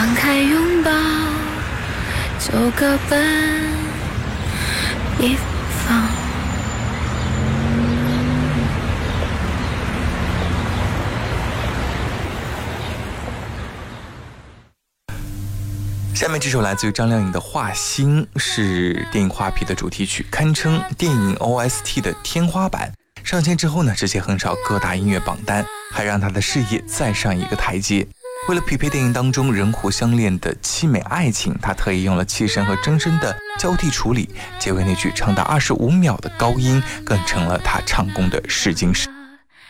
开拥抱，就各奔一方。 下面这首来自于张靓颖的《画心》，是电影《画皮》的主题曲，堪称电影 OST 的天花板。上线之后呢，直接横扫各大音乐榜单，还让她的事业再上一个台阶。为了匹配电影当中人狐相恋的凄美爱情，她特意用了气声和真声的交替处理，结尾那句长达25秒的高音更成了她唱功的试金石。